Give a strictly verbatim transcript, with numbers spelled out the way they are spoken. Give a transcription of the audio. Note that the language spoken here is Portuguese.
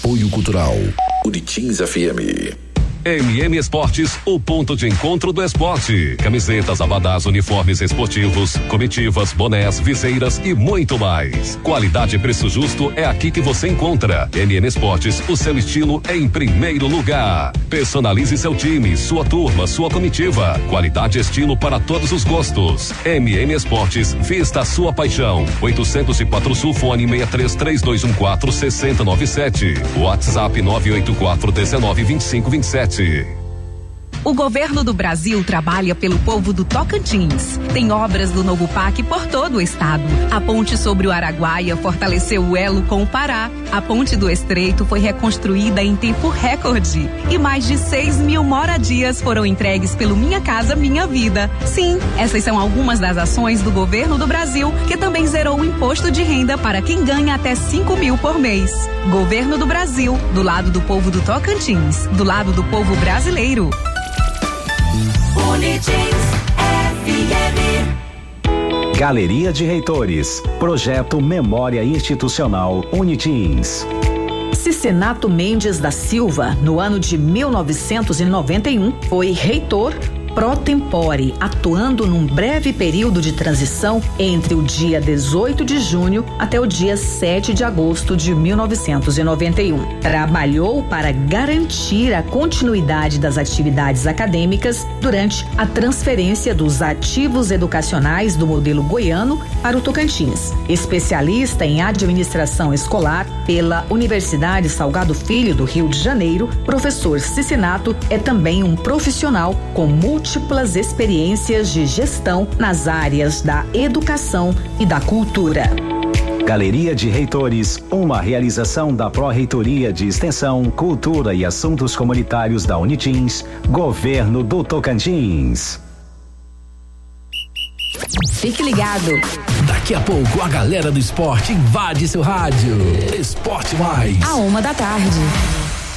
Apoio Cultural Unitins F M. M M Esportes, o ponto de encontro do esporte. Camisetas, abadás, uniformes esportivos, comitivas, bonés, viseiras e muito mais. Qualidade e preço justo é aqui que você encontra. M M Esportes, o seu estilo é em primeiro lugar. Personalize seu time, sua turma, sua comitiva. Qualidade e estilo para todos os gostos. M M Esportes, vista a sua paixão. oitocentos e quatro Sul, fone seis três três dois um quatro seis zero nove sete. WhatsApp nove oito quatro um nove dois cinco dois sete. O governo do Brasil trabalha pelo povo do Tocantins. Tem obras do novo P A C por todo o estado. A ponte sobre o Araguaia fortaleceu o elo com o Pará. A ponte do Estreito foi reconstruída em tempo recorde. E mais de seis mil moradias foram entregues pelo Minha Casa Minha Vida. Sim, essas são algumas das ações do governo do Brasil, que também zerou o imposto de renda para quem ganha até cinco mil por mês. Governo do Brasil, do lado do povo do Tocantins, do lado do povo brasileiro. Unitins F M. Galeria de Reitores, Projeto Memória Institucional Unitins. Cicenato Mendes da Silva, no ano de mil novecentos e noventa e um, foi reitor pro tempore, atuando num breve período de transição entre o dia dezoito de junho até o dia sete de agosto de mil novecentos e noventa e um. Trabalhou para garantir a continuidade das atividades acadêmicas durante a transferência dos ativos educacionais do modelo goiano para o Tocantins. Especialista em administração escolar pela Universidade Salgado Filho do Rio de Janeiro, professor Cicenato é também um profissional com múltiplas múltiplas experiências de gestão nas áreas da educação e da cultura. Galeria de Reitores, uma realização da Pró-Reitoria de Extensão, Cultura e Assuntos Comunitários da Unitins, Governo do Tocantins. Fique ligado. Daqui a pouco a galera do esporte invade seu rádio. Esporte Mais. A uma da tarde.